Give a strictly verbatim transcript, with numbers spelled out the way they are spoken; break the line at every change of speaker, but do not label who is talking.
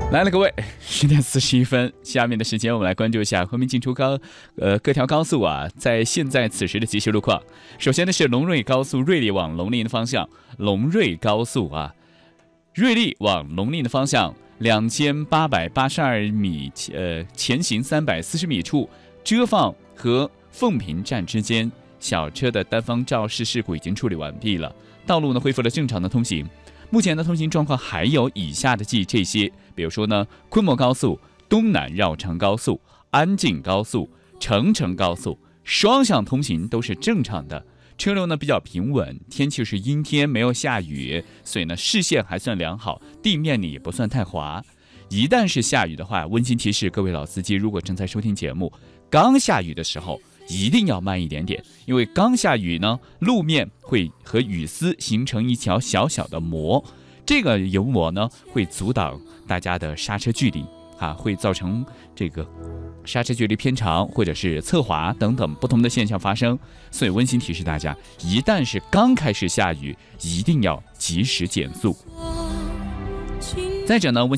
来了，各位，十点四十一分，下面的时间我们来关注一下昆明进出高呃各条高速啊，在现在此时的即时路况。首先呢是龙瑞高速瑞丽往龙陵的方向，龙瑞高速啊，瑞丽往龙陵的方向，两千八百八十二米，呃，前行三百四十米处，遮放和凤坪站之间小车的单方肇事事故已经处理完毕了，道路呢恢复了正常的通行。目前的通行状况还有以下的记这些，比如说呢，昆摩高速、东南绕城高速、安晋高速、成城高速双向通行都是正常的，车流呢比较平稳，天气是阴天，没有下雨，所以呢视线还算良好，地面呢也不算太滑。一旦是下雨的话，温馨提示各位老司机，如果正在收听节目，刚下雨的时候一定要慢一点点，因为刚下雨呢，路面会和雨丝形成一条小小的膜，这个油膜呢会阻挡大家的刹车距离啊，会造成这个刹车距离偏长或者是侧滑等等不同的现象发生。所以温馨提示大家，一旦是刚开始下雨，一定要及时减速。再者呢，温